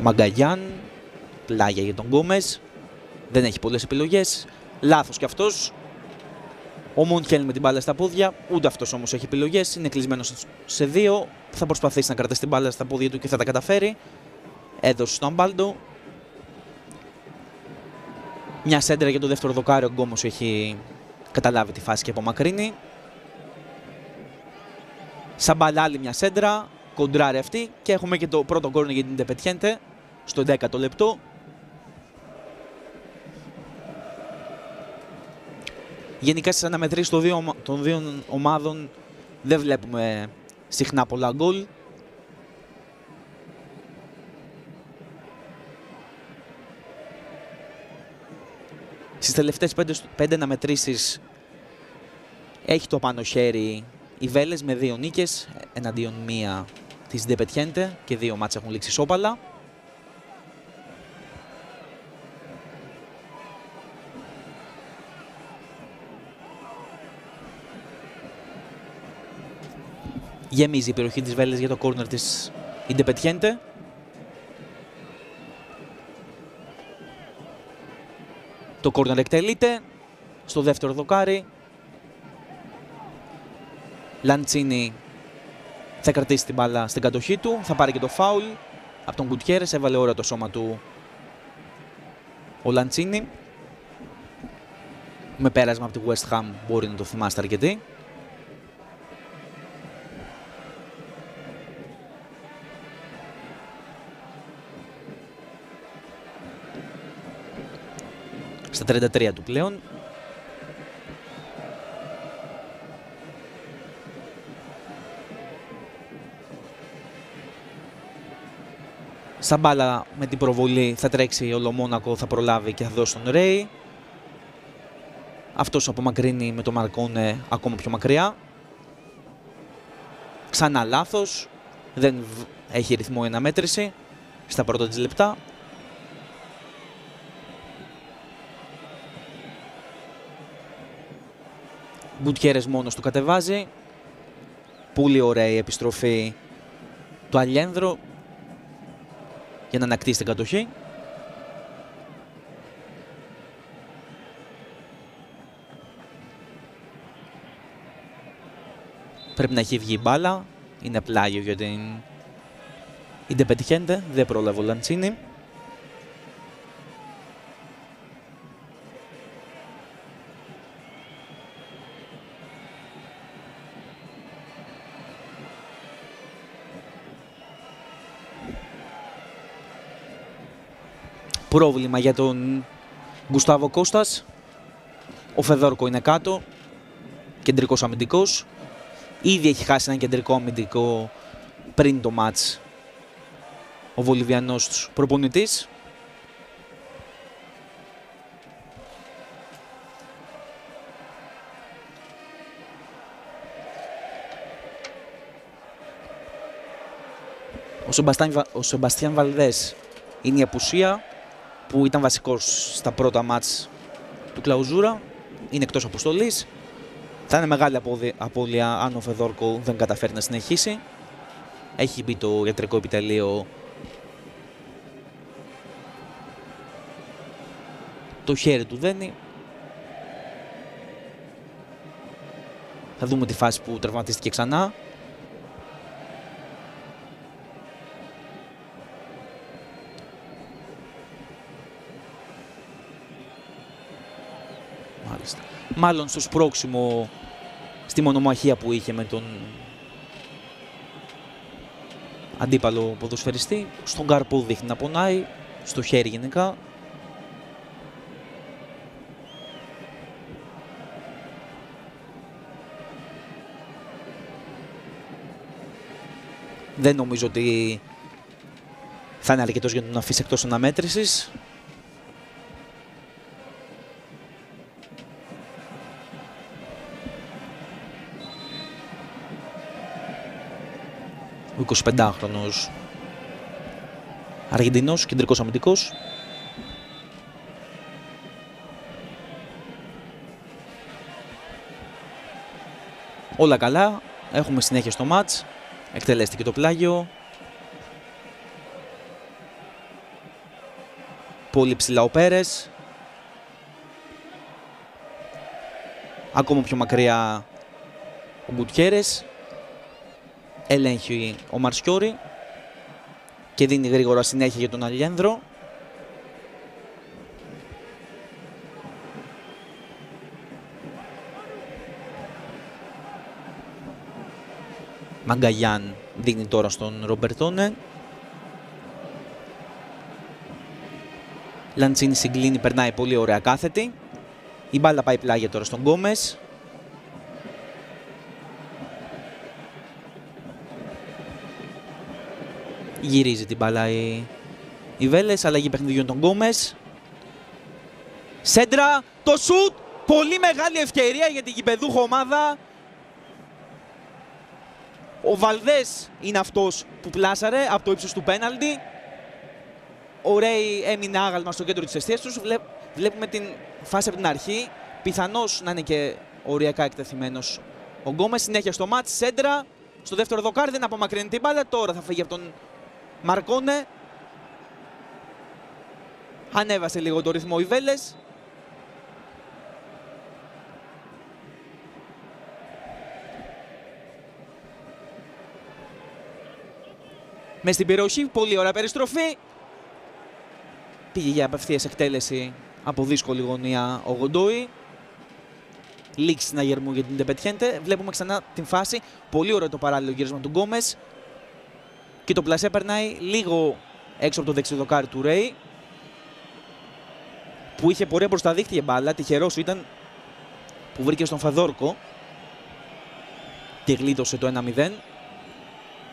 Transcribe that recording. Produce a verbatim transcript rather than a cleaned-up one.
Μαγκαγιάν, πλάγια για τον Γκόμες. Δεν έχει πολλές επιλογές. Λάθος κι αυτός. Ο Μούντχελ με την μπάλα στα πόδια. Ούτε αυτός όμως έχει επιλογές. Είναι κλεισμένος σε δύο. Θα προσπαθήσει να κρατήσει την μπάλα στα πόδια του και θα τα καταφέρει. Έδωσε στον Αμπάλντο. Μια σέντρα για το δεύτερο δοκάρι. Ο Γκόμος έχει καταλάβει τη φάση και απομακρύνει. Σαν μπάλα άλλη μια σέντρα. Κοντράρει αυτή. Και έχουμε και το πρώτο κόρνερ για την Ιντεπετιέντε στο δέκατο λεπτό. Γενικά στις αναμετρήσεις των δύο, των δύο ομάδων δεν βλέπουμε συχνά πολλά γκολ. Στις τελευταίες πέντε, πέντε αναμετρήσεις έχει το πάνω χέρι οι Βέλες με δύο νίκες εναντίον μία της Ιντεπετιέντε και δύο μάτς έχουν λήξει ισόπαλα. Γεμίζει η περιοχή της Βέλες για το κόρνερ της Ιντεπετιέντε. Το κόρνερ εκτελείται στο δεύτερο δοκάρι. Λαντσίνι θα κρατήσει την μπάλα στην κατοχή του. Θα πάρει και το φάουλ από τον Γκουτιέρες. Έβαλε ώρα το σώμα του ο Λαντσίνι. Με πέρασμα από τη West Ham, μπορεί να το θυμάστε αρκετοί. Στα τριάντα τρία του πλέον. Σαν μπάλα με την προβολή θα τρέξει ο Λομόνακο, θα προλάβει και θα δώσει τον Ρέι. Αυτός απομακρύνει με το Μαρκόνε ακόμα πιο μακριά. Ξανά λάθος. Δεν έχει ρυθμό η αναμέτρηση στα πρώτα της λεπτά. Γκουτιέρες μόνος του κατεβάζει. Πολύ ωραία η επιστροφή του Αλιένδρο για να ανακτήσει την κατοχή. Πρέπει να έχει βγει η μπάλα. Είναι πλάγιο για την Ιντεπετιέντε. Δεν πρόλαβε ο Λαντσίνι. Πρόβλημα για τον Γκουστάβο Κώστας. Ο Φεδόρκο είναι κάτω. Κεντρικός αμυντικός. Ήδη έχει χάσει ένα κεντρικό αμυντικό πριν το μάτς ο Βολιβιανός προπονητής. Ο Σεμπαστιάν Βαλδές είναι η απουσία που ήταν βασικός στα πρώτα μάτς του Κλαουζούρα. Είναι εκτός αποστολής. Θα είναι μεγάλη απώλεια αν ο Φεδόρκο δεν καταφέρει να συνεχίσει. Έχει μπει το ιατρικό επιτελείο. Το χέρι του δένει. Θα δούμε τη φάση που τραυματίστηκε ξανά. Μάλιστα. Μάλλον στο σπρώξιμο στη μονομαχία που είχε με τον αντίπαλο ποδοσφαιριστή. Στον καρπό δείχνει να πονάει, στο χέρι γενικά. Δεν νομίζω ότι θα είναι αρκετός για να τον αφήσει εκτός αναμέτρησης. Ο εικοσιπεντάχρονος Αργεντινός, κεντρικός αμυντικός. Όλα καλά, έχουμε συνέχεια στο μάτς. Εκτελέστηκε το πλάγιο. Πολύ ψηλά ο Πέρες. Ακόμα πιο μακριά ο Γκουτιέρες. Ελέγχει ο Μαρσιόρι και δίνει γρήγορα συνέχεια για τον Αλιένδρο. Μαγκαγιάν δίνει τώρα στον Ρομπερτόνε. Λαντσίνη συγκλίνει, περνάει πολύ ωραία κάθετη. Η μπάλα πάει πλάγια τώρα στον Γκόμες. Γυρίζει την μπάλα η, η Βέλες, αλλαγή παιχνιδιών των Γκόμες. Σέντρα, το σουτ, πολύ μεγάλη ευκαιρία για την γηπεδούχο ομάδα. Ο Βαλδές είναι αυτός που πλάσαρε από το ύψος του πέναλτι. Ο Ρέι έμεινε άγαλμα στο κέντρο της εστίας τους. Βλέπουμε την φάση από την αρχή. Πιθανώς να είναι και οριακά εκτεθειμένος ο Γκόμες. Συνέχεια στο μάτς, σέντρα. Στο δεύτερο δοκάρι δεν απομακρύνει την μπάλα. Τώρα θα φύγει από τον Μαρκόνε. Ανέβασε λίγο το ρυθμό οι Βέλες. Μες στην περιοχή, πολύ ωραία περιστροφή. Πήγε για απευθείας εκτέλεση από δύσκολη γωνία ο Γοντόι. Λήξη συναγερμού για την Ντεπετιέντε. Βλέπουμε ξανά την φάση. Πολύ ωραίο το παράλληλο γύρισμα του Γκόμες. Και το πλασέ περνάει λίγο έξω από το δεξιδοκάρι του Ρέι, που είχε πορεία προς τα δίχτυα μπάλα. Τυχερός ήταν που βρήκε στον Φαδόρκο και γλίτωσε το ένα μηδέν.